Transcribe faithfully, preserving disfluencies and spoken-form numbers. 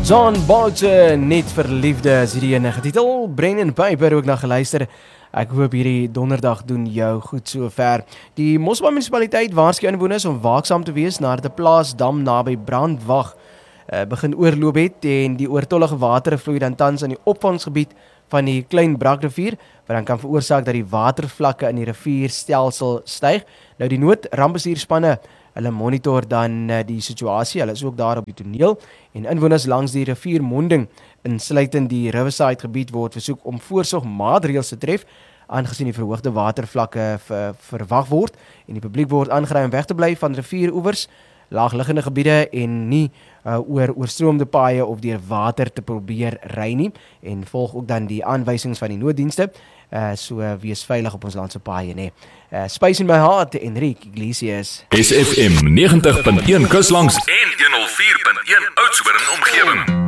John Bolton, net verliefde, is hierdie ene getitel. Brendan Piper ook na geluister. Ek hoop hierdie donderdag doen jou goed so ver. Die Mosselbaai munisipaliteit waarsku inwoners om waaksaam te wees nadat 'n plaasdam naby Brandwag uh, begin oorloop het en die oortollige water vloei dan tans aan die opvangsgebied van die Klein Brakrivier, wat dan kan veroorsaak dat die watervlakke in die rivierstelsel styg. Nou die noodrambestuurspanne, hulle monitor dan uh, die situasie, hulle is ook daar op die toneel en inwoners langs die riviermonding insluitend die Riverside gebied word versoek om voorsorgmaatreëls te tref, aangesien die verhoogde watervlakke ver, verwag word en die publiek word aangeraai om weg te bly van rivieroewers, laagliggende gebiede en nie uh, oor oorstroomde paaie of deur water te probeer ry nie en volg ook dan die aanwysings van die nooddienste, uh, so uh, wees veilig op ons landse paaie, nee. Uh, Space in my heart, Enrique Iglesias. S F M negentig punt een Kuslangs en honderd vier punt een Oudtshoorn omgewing.